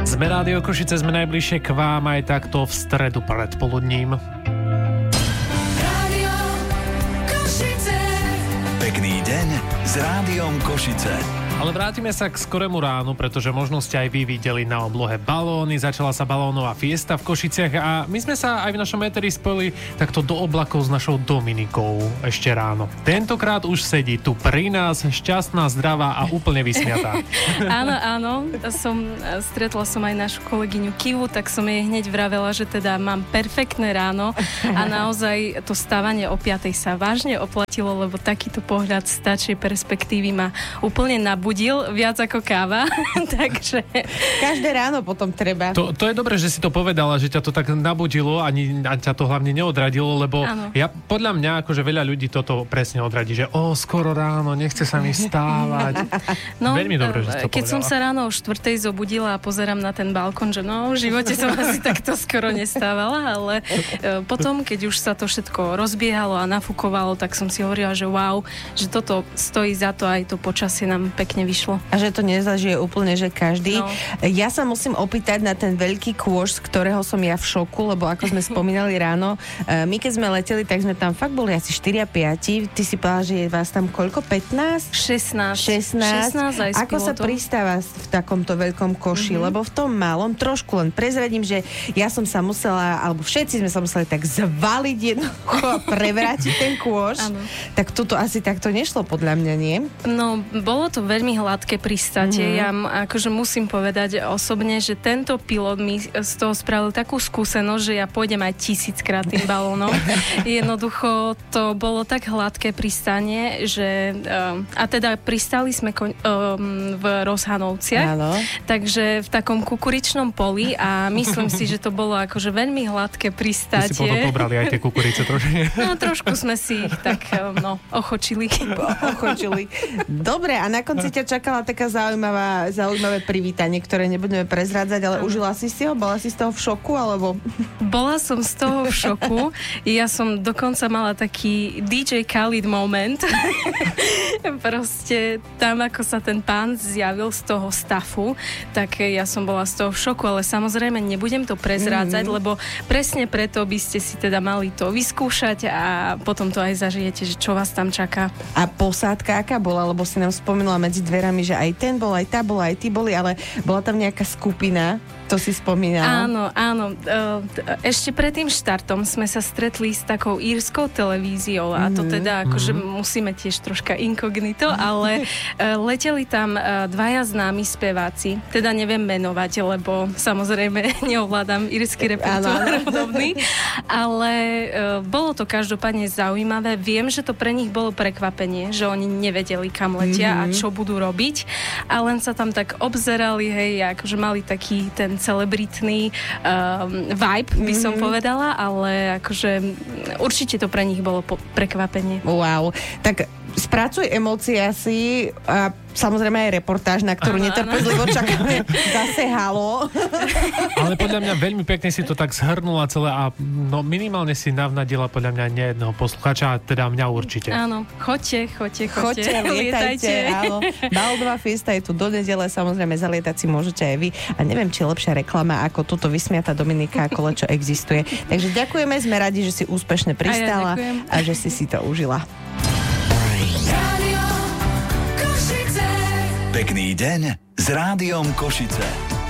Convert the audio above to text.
Sme Rádio Košice, sme najbližšie k vám aj takto v stredu predpoludním. Rádio Košice. Pekný deň s Rádiom Košice. Ale vrátime sa k skorému ránu, pretože možno ste aj vy videli na oblohe balóny. Začala sa balónová fiesta v Košiciach a my sme sa aj v našom éteri spojili takto do oblakov s našou Dominikou ešte ráno. Tentokrát už sedí tu pri nás, šťastná, zdravá a úplne vysmiatá. Áno, stretla som aj našu kolegyňu Kivu, tak som jej hneď vravela, že teda mám perfektné ráno a naozaj to stávanie o 5:00 sa vážne oplatilo, lebo takýto pohľad z stačej perspektívy ma úplne nabudil viac ako káva, takže... Každé ráno potom treba. To je dobré, že si to povedala, že ťa to tak nabudilo a ťa to hlavne neodradilo, lebo podľa mňa akože veľa ľudí toto presne odradí, že skoro ráno, nechce sa mi stávať. No, veľmi dobré, že si to keď povedala. som sa ráno o 4:00 zobudila a pozerám na ten balkón, že v živote som asi takto skoro nestávala, ale potom, keď už sa to všetko rozbiehalo a nafúkovalo, tak som si hovorila, že wow, že toto stojí za to, aj to počasie nám pekne vyšlo. A že to nezažije úplne, že každý. No. Ja sa musím opýtať na ten veľký kôš, z ktorého som ja v šoku, lebo ako sme spomínali ráno, my keď sme leteli, tak sme tam fakt boli asi 4 a 5. Ty si povedala, že je vás tam koľko? 15? 16 aj s Ako sa pilotom. pristáva v takomto veľkom koši? Lebo v tom malom, trošku len prezradím, že ja som sa musela, alebo všetci sme sa museli tak zvaliť jednoducho a prevrátiť ten kôš. Áno. Tak toto asi takto nešlo podľa mňa, nie? No, bolo to veľmi hladké pristátie. Ja akože musím povedať osobne, že tento pilot mi z toho spravil takú skúsenosť, že ja pôjdem aj 1000-krát tým balónom. Jednoducho to bolo tak hladké pristanie, že a teda pristali sme v Rozhanovciach, takže v takom kukuričnom poli a myslím si, že to bolo akože veľmi hladké pristátie. Vy si potom pobrali aj tie kukurice trošku. No, trošku sme si ich tak ochočili. Dobre, a na konci ťa čakala taká zaujímavé privítanie, ktoré nebudeme prezrádzať, ale užila si ho? Bola si z toho v šoku, alebo... Bola som z toho v šoku. Ja som dokonca mala taký DJ Khalid moment. Proste tam, ako sa ten pán zjavil z toho stafu, tak ja som bola z toho v šoku, ale samozrejme nebudem to prezrádzať, lebo presne preto by ste si teda mali to vyskúšať a potom to aj zažijete, že čo vás tam čaká. A posádka aká bola? Lebo si nám spomenula medzi dverami, že aj ten bol, aj tá bola, aj tí boli, ale bola tam nejaká skupina, to si spomínala. Áno. Ešte pred tým štartom sme sa stretli s takou írskou televíziou a to teda akože musíme tiež troška inkognito, ale leteli tam dvaja známi speváci, teda neviem menovať, lebo samozrejme neovládam írsky repertoár podobný, ale bolo to každopádne zaujímavé. Viem, že to pre nich bolo prekvapenie, že oni nevedeli, kam letia a čo budú robiť a len sa tam tak obzerali, hej, akože mali taký ten celebritný vibe, by som povedala, ale akože určite to pre nich bolo prekvapenie. Wow. Tak spracuj emócie asi a samozrejme aj reportáž, na ktorú netrpezlivo čakáme. Zase halo. Ale podľa mňa veľmi pekne si to tak zhrnula celé a minimálne si navnadila podľa mňa nejedného posluchača, a teda mňa určite. Áno, choďte, lietajte. Áno. Balónová fiesta je tu do nedele, samozrejme zalietať si môžete aj vy a neviem, či je lepšia reklama ako túto vysmiatá Dominika, ako čo existuje. Takže ďakujeme, sme radi, že si úspešne pristála a že si to užila. Pekný deň s Rádiom Košice.